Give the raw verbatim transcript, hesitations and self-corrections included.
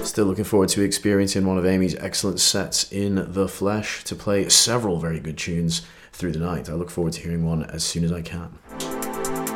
Still looking forward to experiencing one of Amy's excellent sets in the flesh to play several very good tunes through the night. I look forward to hearing one as soon as I can.